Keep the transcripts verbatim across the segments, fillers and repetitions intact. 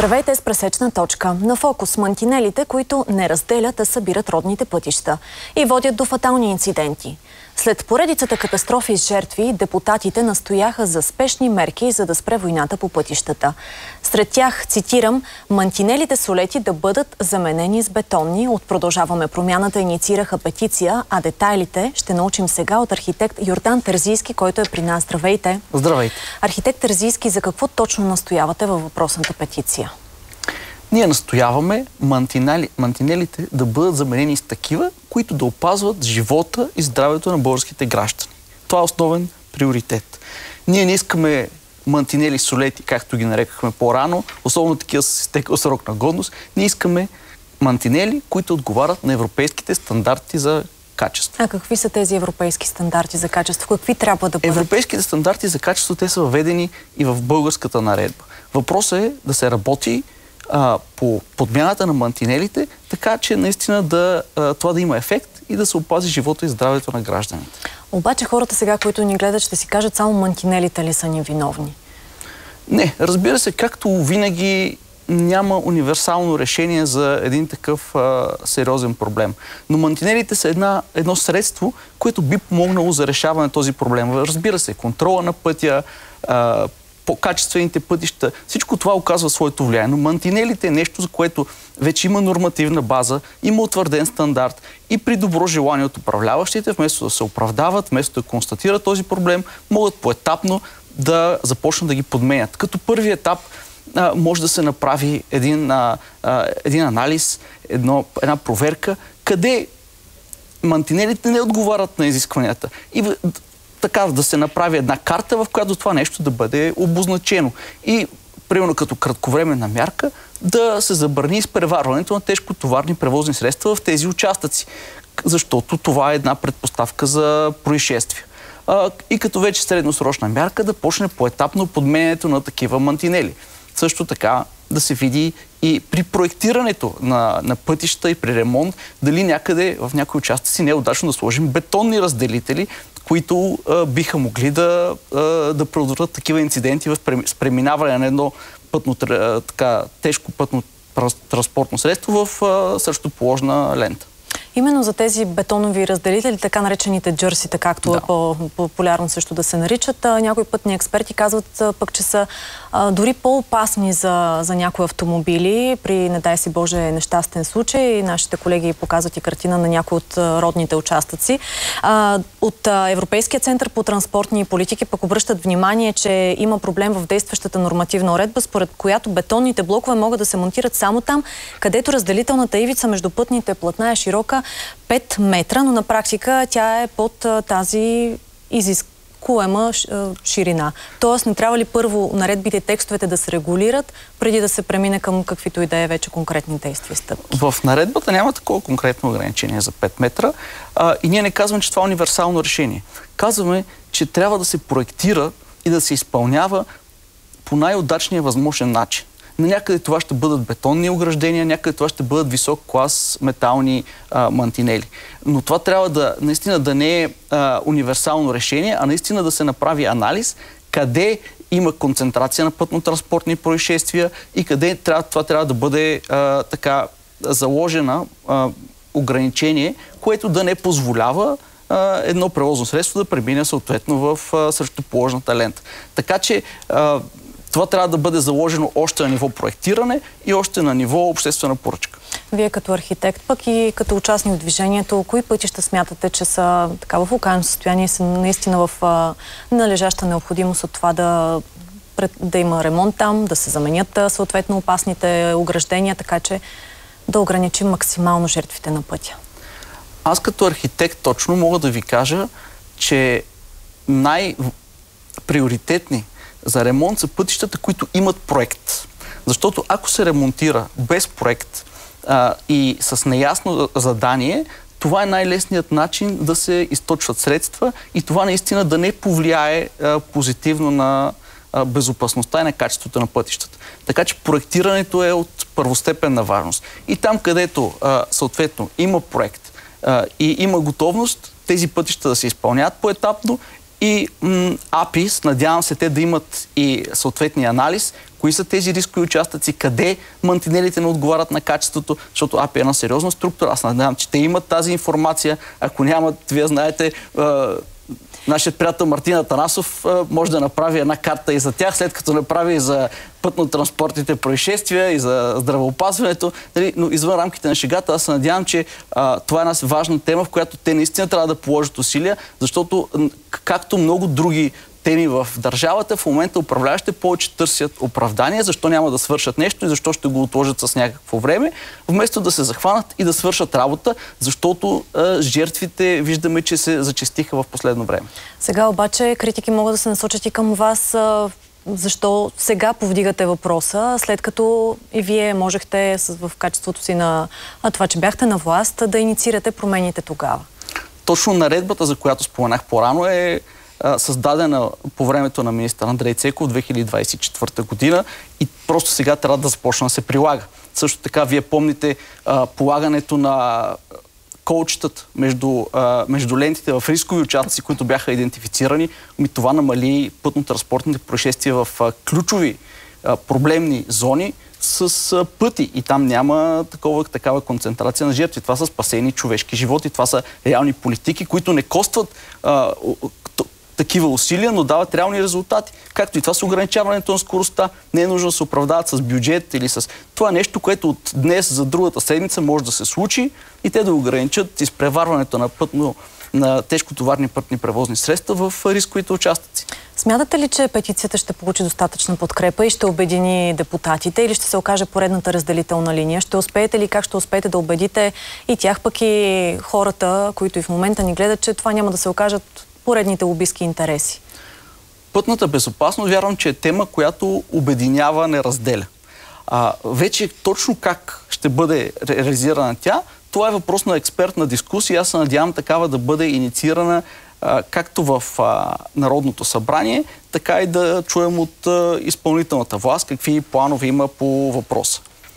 Здравейте с пресечна точка. На фокус мантинелите, които не разделят, а събират родните пътища и водят до фатални инциденти. След поредицата катастрофи с жертви, депутатите настояха за спешни мерки, за да спре войната по пътищата. Сред тях, цитирам, мантинелите солети да бъдат заменени с бетонни. От Продължаваме промяната инициираха петиция, а детайлите ще научим сега от архитект Йордан Терзийски, който е при нас. Здравейте! Здравейте! Архитект Терзийски, за какво точно настоявате във въпросната петиция? Ние настояваме мантинели, мантинелите да бъдат заменени с такива, които да опазват живота и здравето на българските граждани. Това е основен приоритет. Ние не искаме мантинели солети, както ги нарекахме по-рано, особено такива с изтекъл срок на годност. Ние искаме мантинели, които отговарят на европейските стандарти за качество. А какви са тези европейски стандарти за качество? Какви трябва да бъдат? Европейските стандарти за качество, те са въведени и в българската наредба. Въпросът е да се работи а, по подмяната на мантинелите, така че наистина да, а, това да има ефект и да се опази живота и здравето на гражданите. Обаче хората сега, които ни гледат, ще си кажат само мантинелите ли са ни виновни? Не, разбира се, както винаги няма универсално решение за един такъв а, сериозен проблем. Но мантинелите са една, едно средство, което би помогнало за решаване на този проблем. Разбира се, контрола на пътя, а, по-качествените пътища, всичко това оказва своето влияние. Но мантинелите е нещо, за което вече има нормативна база, има утвърден стандарт и при добро желание от управляващите, вместо да се оправдават, вместо да констатират този проблем, могат поетапно да започнат да ги подменят. Като първи етап а, може да се направи един, а, а, един анализ, едно, една проверка, къде мантинелите не отговарят на изискванията. И така да се направи една карта, в която това нещо да бъде обозначено. И, примерно като кратковременна мярка, да се забрани изпреварването на тежкотоварни превозни средства в тези участъци. Защото това е една предпоставка за происшествия. А, и като вече средносрочна мярка да почне поетапно подменянето на такива мантинели. Също така да се види и при проектирането на, на пътища и при ремонт, дали някъде в някои участъци не е удачно да сложим бетонни разделители, които а, биха могли да, а, да предотвратят такива инциденти в преминаване на едно пътно, така, тежко пътно транспортно средство в а, срещуположна лента. Именно за тези бетонови разделители, така наречените джърсита, както да. е по-популярно също да се наричат, някои пътни експерти казват пък, че са а, дори по-опасни за, за някои автомобили при, не дай си Боже, нещастен случай. Нашите колеги показват и картина на някои от родните участъци. А, от а, Европейския център по транспортни политики пък обръщат внимание, че има проблем в действащата нормативна уредба, според която бетонните блокове могат да се монтират само там, където разделителната ивица между пътните платна е широка пет метра, но на практика тя е под а, тази изискуема ширина. Тоест, не трябва ли първо наредбите и текстовете да се регулират, преди да се премине към каквито и да е вече конкретни действия и стъпки? В наредбата няма такова конкретно ограничение за пет метра а, и ние не казваме, че това е универсално решение. Казваме, че трябва да се проектира и да се изпълнява по най-удачния възможен начин. На някъде това ще бъдат бетонни ограждения, някъде това ще бъдат висок клас метални а, мантинели. Но това трябва да наистина да не е а, универсално решение, а наистина да се направи анализ къде има концентрация на пътно-транспортни происшествия и къде трябва, това трябва да бъде а, така заложена а, ограничение, което да не позволява а, едно превозно средство да премине съответно в а, срещуположната лента. Така че а, това трябва да бъде заложено още на ниво проектиране и още на ниво обществена поръчка. Вие като архитект, пък и като участник в движението, кои пътища смятате, че са така в окаяно състояние, са наистина в а, належаща необходимост от това да, да има ремонт там, да се заменят а, съответно опасните ограждения, така че да ограничим максимално жертвите на пътя? Аз като архитект точно мога да ви кажа, че най-приоритетни за ремонт са пътищата, които имат проект. Защото ако се ремонтира без проект а, и с неясно задание, това е най-лесният начин да се източват средства и това наистина да не повлияе а, позитивно на а, безопасността и на качеството на пътищата. Така че проектирането е от първостепенна важност. И там, където а, съответно има проект а, и има готовност тези пътища да се изпълняват поетапно И м, АПИС, надявам се те да имат и съответния анализ, кои са тези рискови участъци, къде мантинелите не отговарят на качеството, защото АПИ е една сериозна структура. Аз надявам, че те имат тази информация. Ако нямат, вие знаете, нашият приятел Мартин Атанасов може да направи една карта и за тях, след като направи и за пътно-транспортните происшествия, и за здравеопазването. Нали? Но извън рамките на шегата, аз се надявам, че а, това е една важна тема, в която те наистина трябва да положат усилия, защото както много други теми в държавата, в момента управляващите повече търсят оправдания, защо няма да свършат нещо и защо ще го отложат с някакво време, вместо да се захванат и да свършат работа, защото а, жертвите виждаме, че се зачестиха в последно време. Сега обаче критики могат да се насочат и към вас. А, защо сега повдигате въпроса, след като и вие можехте в качеството си на това, че бяхте на власт, да инициирате промените тогава? Точно наредбата, за която споменах по-рано, е създадена по времето на министър Андрей Цеков в две хиляди двадесет и четвърта година и просто сега трябва да започне да се прилага. Също така, вие помните а, полагането на колчетата между, а, между лентите в рискови участъци, които бяха идентифицирани. Ами това намали пътно-транспортните происшествия в а, ключови а, проблемни зони с а, пъти. И там няма такова, такава концентрация на жертви. Това са спасени човешки животи. Това са реални политики, които не костват а, такива усилия, но дават реални резултати. Както и това с ограничаването на скоростта. Не е нужно да се оправдават с бюджет или с това нещо, което от днес за другата седмица може да се случи и те да ограничат изпреварването на пътно, на тежкотоварни пътни превозни средства в рисковите участъци. Смятате ли, че петицията ще получи достатъчна подкрепа и ще обедини депутатите или ще се окаже поредната разделителна линия? Ще успеете ли, как ще успеете да убедите и тях, пък и хората, които и в момента ни гледат, че това няма да се окажат поредните лобистки интереси? Пътната безопасност, вярвам, че е тема, която обединява, не разделя. А, вече точно как ще бъде реализирана тя, това е въпрос на експертна дискусия. Аз се надявам такава да бъде инициирана а, както в а, Народното събрание, така и да чуем от а, изпълнителната власт какви планове има по въпроса.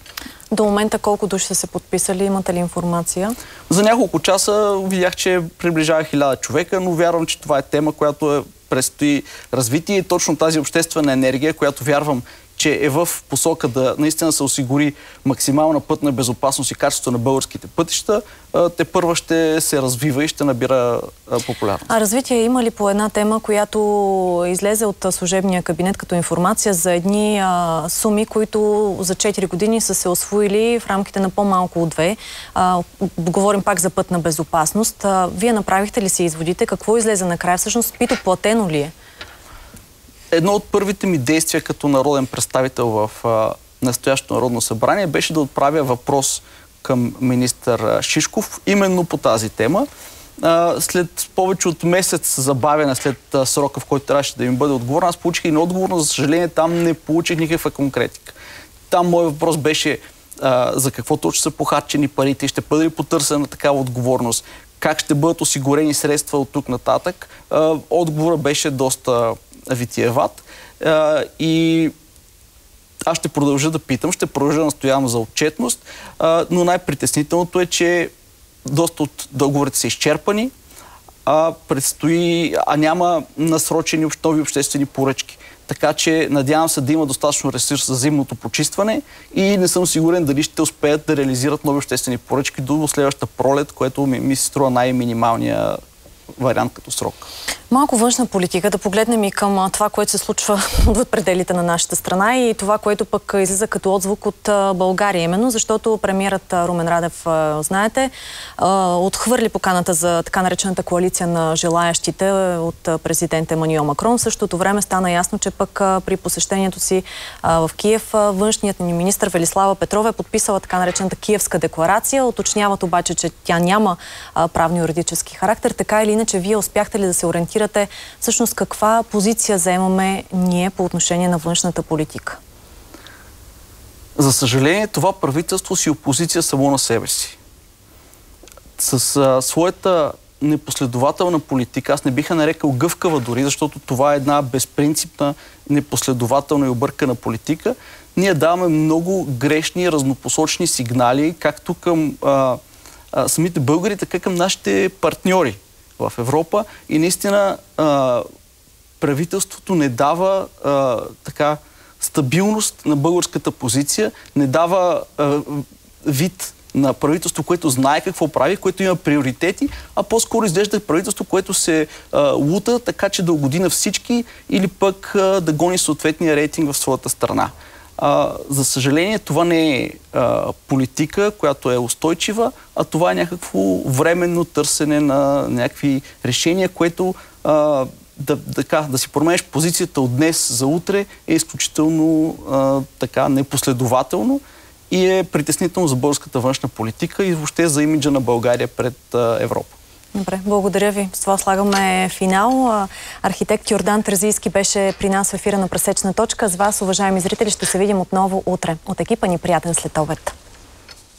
До момента колко души са се подписали? Имате ли информация? За няколко часа видях, че приближава хиляда човека, но вярвам, че това е тема, която е, предстои развитие и точно тази обществена енергия, която вярвам, че е в посока да наистина се осигури максимална пътна безопасност и качество на българските пътища, те първа ще се развива и ще набира популярност. А развитие има ли по една тема, която излезе от служебния кабинет като информация за едни а, суми, които за четири години са се освоили в рамките на по-малко от две? А, говорим пак за пътна безопасност. А, вие направихте ли си изводите? Какво излезе накрая? Всъщност, пито платено ли е? Едно от първите ми действия като народен представител в а, настоящото Народно събрание беше да отправя въпрос към министър Шишков именно по тази тема. А, след повече от месец забавяне след а, срока, в който трябваше да им бъде отговорен, аз получих и отговор, но за съжаление там не получих никаква конкретика. Там моят въпрос беше а, за какво точно са похарчени парите, ще бъде ли потърсена такава отговорност, как ще бъдат осигурени средства от тук нататък. А, отговорът беше доста витиеват а, и аз ще продължа да питам, ще продължа да настоявам за отчетност, а, но най-притеснителното е, че доста от договорите са изчерпани, а предстои, а няма насрочени нови обществени поръчки. Така че надявам се да има достатъчно ресурс за зимното почистване и не съм сигурен дали ще успеят да реализират нови обществени поръчки до следващата пролет, което ми, ми се струва най-минималния вариант като срок. Малко външна политика, да погледнем и към това, което се случва отвъд пределите на нашата страна и това, което пък излиза като отзвук от България. Именно защото премиерът Румен Радев, знаете, отхвърли поканата за така наречената коалиция на желаящите от президент Емануел Макрон. В същото време стана ясно, че пък при посещението си в Киев външният ни министър Велислава Петрова е подписала така наречената Киевска декларация. Уточняват обаче, че тя няма правно-юридически характер. Така или иначе, вие успяхте ли да се ориентирате всъщност каква позиция заемаме ние по отношение на външната политика? За съжаление, това правителство си опозиция само на себе си. С а, своята непоследователна политика, аз не биха нарекал гъвкава дори, защото това е една безпринципна, непоследователна и объркана политика, ние даваме много грешни, разнопосочни сигнали, както към а, а, самите българи, така към нашите партньори. в Европа и наистина а, правителството не дава а, така стабилност на българската позиция, не дава а, вид на правителство, което знае какво прави, което има приоритети, а по-скоро изглежда правителство, което се а, лута, така че да угоди на всички или пък а, да гони съответния рейтинг в своята страна. А, за съжаление, това не е а, политика, която е устойчива, а това е някакво временно търсене на някакви решения, което а, да, да, да си променеш позицията от днес за утре е изключително а, така непоследователно и е притеснително за българската външна политика и въобще за имиджа на България пред а, Европа. Добре, благодаря ви. С това слагаме финал. Архитект Йордан Терзийски беше при нас в ефира на Пресечна точка. С вас, уважаеми зрители, ще се видим отново утре. От екипа ни приятен следобед.